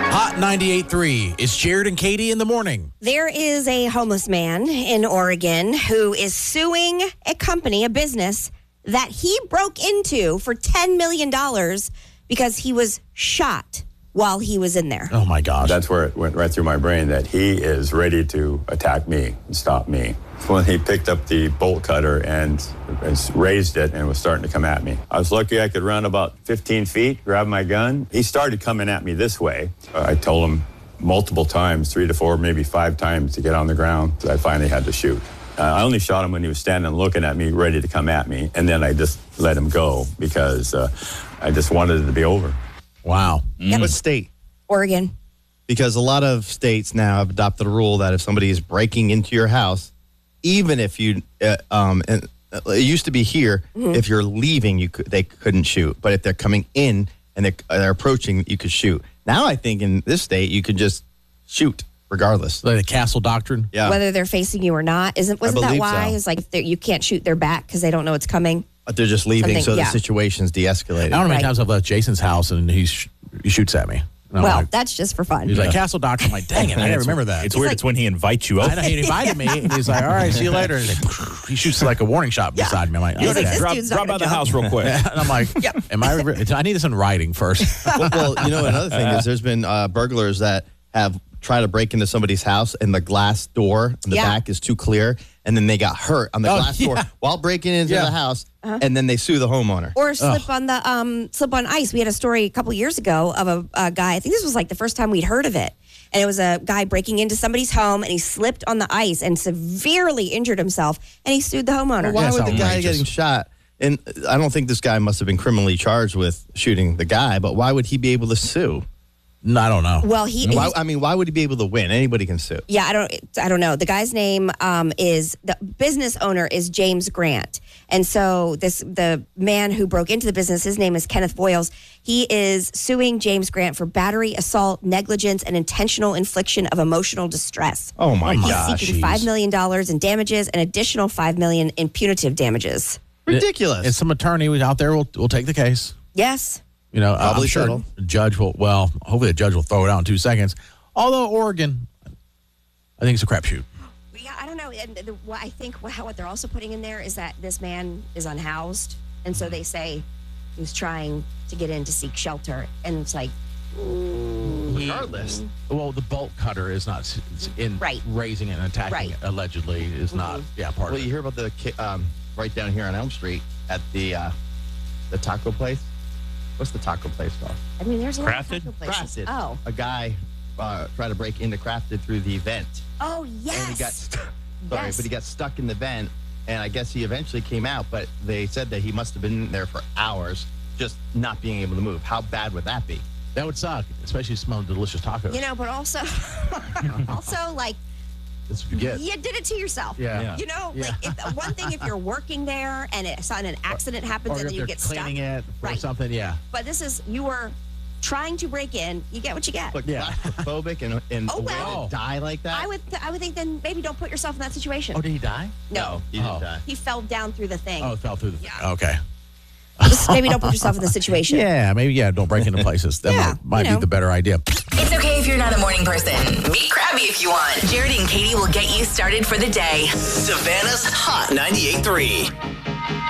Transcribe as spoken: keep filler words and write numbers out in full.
Hot ninety-eight point three. It's Jared and Katie in the morning. There is a homeless man in Oregon who is suing a company, a business, that he broke into for ten million dollars because he was shot while he was in there. Oh, my gosh. That's where it went right through my brain that he is ready to attack me and stop me. When he picked up the bolt cutter and raised it and was starting to come at me. I was lucky I could run about fifteen feet, grab my gun. He started coming at me this way. I told him multiple times, three to four, maybe five times to get on the ground. So I finally had to shoot. Uh, I only shot him when he was standing looking at me, ready to come at me. And then I just let him go because uh, I just wanted it to be over. Wow. Mm. What state? Oregon. Because a lot of states now have adopted a rule that if somebody is breaking into your house, even if you, uh, um, and it used to be here, mm-hmm. if you're leaving, you could, they couldn't shoot. But if they're coming in and they're, they're approaching, you could shoot. Now I think in this state, you can just shoot regardless. Like the castle doctrine? Yeah. Whether they're facing you or not. Isn't, wasn't that why? So. It's like if you can't shoot their back because they don't know it's coming. But they're just leaving, Something, so yeah. the situation's de-escalated. I don't know how many Right. times I've left Jason's house and he, sh- he shoots at me. And I'm Well, like, that's just for fun. he's like, Castle Doctor. I'm like, dang it, I didn't remember that. It's weird. like- It's when he invites you I over. know, he invited me, and he's like, all right, see you later. And he shoots like a warning shot beside me. I'm like, He's okay. like, this drop dude's not drop gonna by the jump. house real quick. And I'm like, yep. Am I? Re- I need this in writing first. well, well, you know, another thing is there's been uh, burglars that have tried to break into somebody's house and the glass door on the Yeah. back is too clear, and then they got hurt on the Oh, glass yeah. door while breaking into Yeah. the house, and then they sue the homeowner. Or slip on the um, slip on ice. We had a story a couple years ago of a, a guy. I think this was like the first time we'd heard of it, and it was a guy breaking into somebody's home, and he slipped on the ice and severely injured himself, and he sued the homeowner. Well, why That's would the guy outrageous. getting shot? And I don't think this guy must have been criminally charged with shooting the guy, but why would he be able to sue? No, I don't know. Well, he, Why, he's- I mean, why would he be able to win? Anybody can sue. yeah, I don't, I don't know. The guy's name um, is the business owner is James Grant, and so this the man who broke into the business, his name is Kenneth Boyles. He is suing James Grant for battery, assault, negligence, and intentional infliction of emotional distress. Oh my Oh, my gosh. gosh. Seeking five million dollars in damages and additional five million dollars in punitive damages. Ridiculous. And some attorney out there will will take the case. Yes. You know, Probably I'm sure settle. the judge will. Well, hopefully the judge will throw it out in two seconds. Although Oregon, I think it's a crapshoot. Yeah, I don't know. And the, what I think what, what they're also putting in there is that this man is unhoused, and so they say he was trying to get in to seek shelter, and it's like, Regardless. Well, the bolt cutter is not s- s- in Right. raising and attacking. Right. It, allegedly, is not. Yeah, part Well, of you it. hear about the ki- um, right down here on Elm Street at the uh, the taco place. What's the taco place called? I mean, there's a lot of Crafted? taco places. Crafted. Oh, A guy uh, tried to break into Crafted through the vent. oh yes. And he got st- sorry, Yes. but he got stuck in the vent, and I guess he eventually came out. But they said that he must have been there for hours, just not being able to move. How bad would that be? That would suck, especially smelling delicious tacos. You know, but also, also like That's what you get. you did it to yourself. Yeah. Yeah. You know, Yeah. like if, one thing if you're working there and it, and an accident happens Or and if then you they're get stuck. cleaning it or Right. something. Yeah. But this is you were trying to break in. You get what you get. But Yeah. claustrophobic and, and Oh, a way well. to die like that? I would I would think then maybe don't put yourself in that situation. Oh, did he die? no, he didn't Oh. die. he fell down through the thing. Oh, it fell through the. Yeah. Okay. Just maybe don't put yourself in the situation. Yeah, maybe. Yeah, don't break into places. That Yeah, might, might you know. be the better idea. It's okay if you're not a morning person. Be crabby if you want. Jared and Katie will get you started for the day. Savannah's Hot ninety-eight point three.